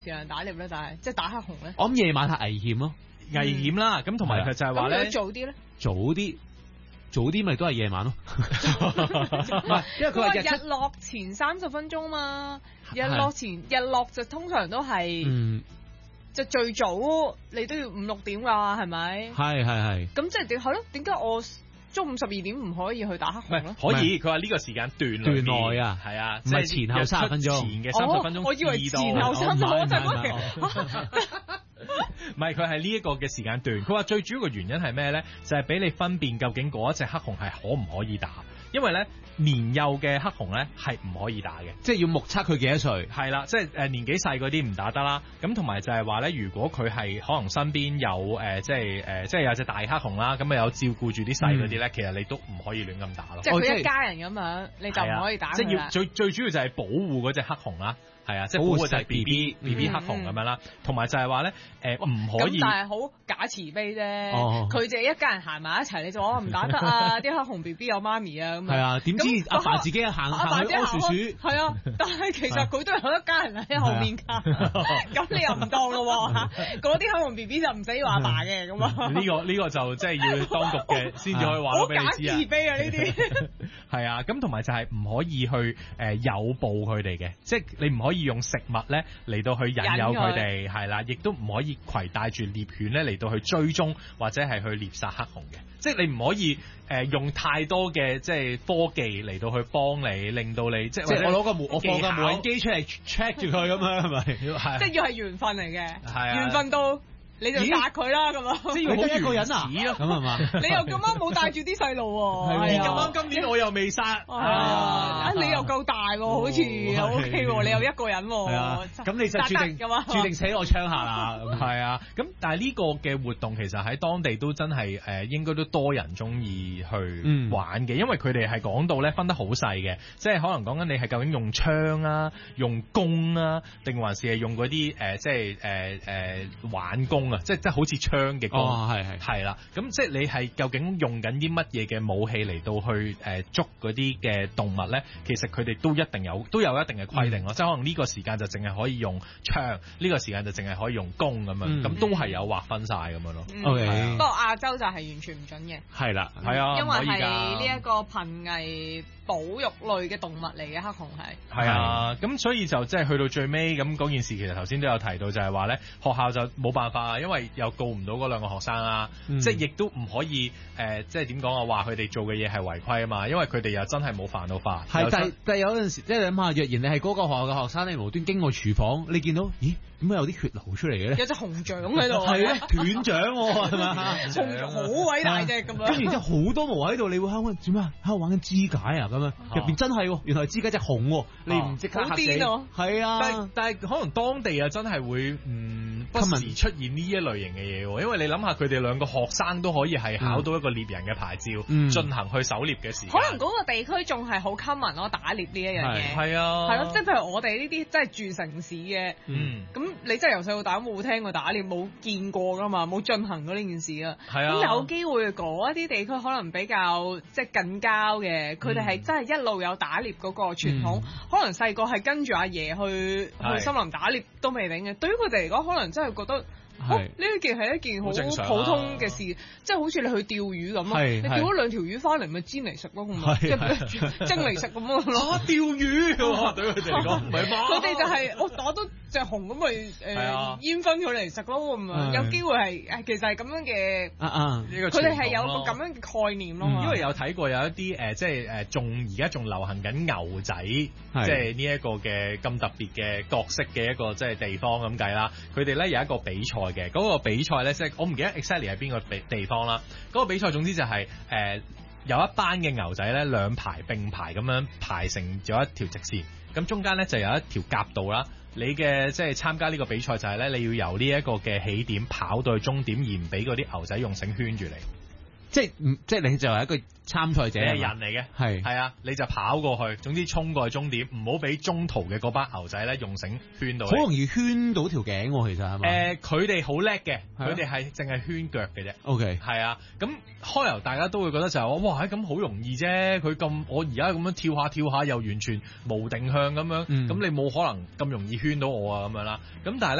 時間打獵咧？但係即係打黑熊咧？ 我諗夜晚係危險咯， 危險啦。咁同埋佢就係話咧， 早啲咧？ 早啲咪都係夜晚咯，唔係，因為佢話日落前30分鐘嘛，日落就通常都係，就最早你都要5、6點㗎，係咪？ 係。 咁即係係咯？點解我中午12點唔可以去打黑熊咧？ 可以，佢話呢個時間段內啊， 係啊， 唔係前後30分鐘， 前嘅30分鐘， 我以為前後30分鐘，我就嗰唔係，佢係呢一個嘅時間段。佢話最主要嘅原因係咩咧？就係俾你分辨究竟嗰一隻黑熊係可唔可以打。因為咧年幼嘅黑熊咧係唔可以打嘅， 即係要目測佢幾多歲。 係啦，即係年紀細嗰啲唔打得啦。咁同埋就係話咧，如果佢係可能身邊有即係有隻大黑熊啦，咁啊有照顧住啲細嗰啲咧，其實你都唔可以亂咁打咯。 即係佢一家人咁樣，你就唔可以打佢啦。 即係要最主要就係保護嗰隻黑熊啦。係啊，即係保護就係 BB 黑熊咁樣啦，同埋就係話咧，唔可以。咁但係好假慈悲啫，佢哋一家人行埋一齊，你就話唔打得啊！啲黑熊 BB 有媽咪啊咁樣。係啊，點知阿爸自己行去屙鼠鼠。係啊，但係其實佢都有一家人喺後面㗎，咁你又唔當咯嚇？嗰啲黑熊 BB 就唔使要阿爸嘅咁啊。 呢個就即係要當局嘅先至可以話到俾你知啊。 好假慈悲啊！呢啲係啊，咁同埋就係唔可以去誘捕佢哋嘅，即係你唔可以用食物咧嚟到去引誘佢哋，係啦，亦都唔可以攜帶住獵犬咧嚟到去追蹤或者係去獵殺黑熊嘅，即係你唔可以用太多嘅即係科技嚟到去幫你，令到你即係我放個無人機出嚟 check 住佢咁樣係咪？ 即係要係緣分嚟嘅，緣分到。你就殺佢啦咁啊！ 即係得一個人啊，咁係嘛？ 你又咁啱冇帶住啲細路喎， 係咁啱今年我又未殺， 你又夠大喎，好似 OK 喎，你又一個人喎， 咁你就注定死我槍下啦， 係啊！咁但係呢個嘅活動其實喺當地都真係應該都多人中意去玩嘅，因為佢哋係講到咧分得好細嘅，即係可能講緊你係究竟用槍啊、用弓啊，定還是係用嗰啲即係玩弓。即係好似槍嘅弓，係啦。咁即係你係究竟用緊啲乜嘢嘅武器嚟到去捉嗰啲嘅動物咧？其實佢哋都有一定嘅規定咯。即係可能呢個時間就淨係可以用槍，呢個時間就淨係可以用弓咁樣。咁都係有劃分晒咁樣咯。 OK。 不過亞洲就係完全唔準嘅。 係啦， 係啊， 因為係呢一個瀕危保育類嘅動物嚟嘅，黑熊係。 係啊，咁所以就即係去到最尾咁嗰件事，其實頭先都有提到，就係話咧學校就冇辦法。因為又告唔到嗰兩個學生啦，即係亦都唔可以即係點講啊？話佢哋做嘅嘢係違規啊嘛，因為佢哋又真係冇犯到法。 係，但係有陣時即係你諗下，若然你係嗰個學校嘅學生，你無端經過廚房，你見到咦？點解有啲血流出嚟嘅咧？ 有隻熊掌喺度， 係咧斷掌喎，係咪？ 熊掌好偉大隻咁樣， 跟住然之後好多毛喺度，你會喺度做咩？喺度玩緊肢解啊咁樣，入邊真係原來肢解隻熊喎，你唔即刻嚇死？係啊， 但係可能當地啊真係會不時出現呢一類型嘅嘢喎，因為你諗下佢哋兩個學生都可以係考到一個獵人嘅牌照，進行去狩獵嘅時間， 可能嗰個地區仲係好 common 咯，打獵呢一樣嘢。 係啊， 係咯，即係譬如我哋呢啲真係住城市嘅，咁你真係由細到大都冇聽過打獵，冇見過噶嘛，冇進行過呢件事啊。係啊，咁有機會嗰一啲地區可能比較即係近郊嘅，佢哋係真係一路有打獵嗰個傳統，可能細個係跟住阿爺去森林打獵都未定嘅。對於佢哋嚟講，可能真係覺得。呢件係一件好普通嘅事，即係好似你去釣魚咁啊！你釣咗2條魚翻嚟，咪煎嚟食咯，即係蒸嚟食咁咯。 釣魚對佢哋嚟講唔係嘛？ 佢哋就係我打到隻熊咁咪煙燻佢嚟食咯，咁啊有機會係其實係咁樣嘅。佢哋係有個咁樣嘅概念咯。 因為有睇過有一啲即係而家仲流行緊牛仔，即係呢一個嘅咁特別嘅角色嘅一個即係地方咁計啦。佢哋咧有一個比賽。嘅嗰個比賽咧，即係我唔記得 exactly 係邊個地方啦。嗰個比賽總之就係有一班嘅牛仔咧，兩排並排咁樣排成咗一條直線，咁中間咧就有一條夾道啦。你嘅即係參加呢個比賽就係咧，你要由呢一個嘅起點跑到去終點，而唔俾嗰啲牛仔用繩圈住你。即係你就係一個參賽者，你係人嚟嘅，係啊，你就跑過去，總之衝過去終點，唔好俾中途嘅嗰班牛仔咧用繩圈到你。好容易圈到條頸喎，其實係嘛？佢哋好叻嘅，佢哋係淨係圈腳嘅啫。OK，係啊，咁開頭大家都會覺得就係哇，咁好容易啫，佢咁我而家咁樣跳下跳下又完全無定向咁樣，咁你冇可能咁容易圈到我啊咁樣啦。咁但係咧。